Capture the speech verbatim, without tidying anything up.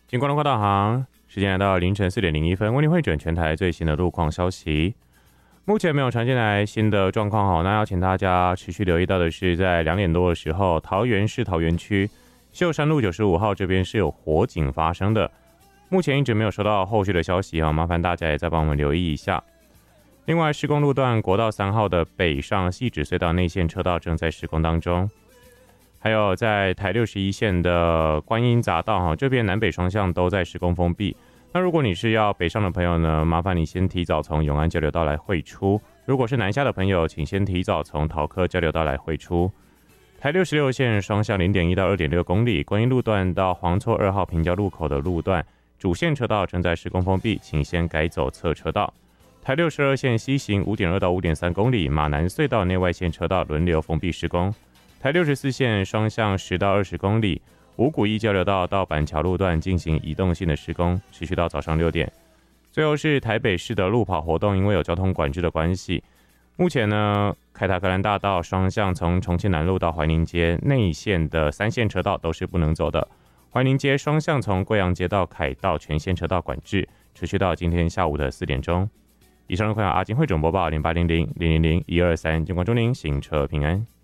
经关东快导航，时间来到凌晨四点零一分，为您汇整全台最新的路况消息。目前没有传进来新的状况哈，那要请大家持续留意到的是，在两点多的时候，桃园市桃园区秀山路九十五号这边是有火警发生的，目前一直没有收到后续的消息哈，麻烦大家也再帮我们留意一下。另外，施工路段国道三号的北上汐止隧道内线车道正在施工当中。还有在台六十一线的观音匝道哈，这边南北双向都在施工封闭。那如果你是要北上的朋友呢，麻烦你先提早从永安交流道来汇出；如果是南下的朋友，请先提早从桃科交流道来汇出。台六十六线双向 零点一到二点六公里，观音路段到黄厝二号平交路口的路段主线车道正在施工封闭，请先改走侧车道。台六十二线西行 五点二到五点三公里，马南隧道内外线车道轮流封闭施工。台六十四线双向十到二十公里，五股一交流道到板桥路段进行移动性的施工，持续到早上六点。最后是台北市的路跑活动，因为有交通管制的关系，目前呢，凯达格兰大道双向从重庆南路到怀宁街内线的三线车道都是不能走的。怀宁街双向从贵阳街到凯道全线车道管制，持续到今天下午的四点钟。以上的快阿金汇总播报零八零零零零零一二三，监管中您行车平安。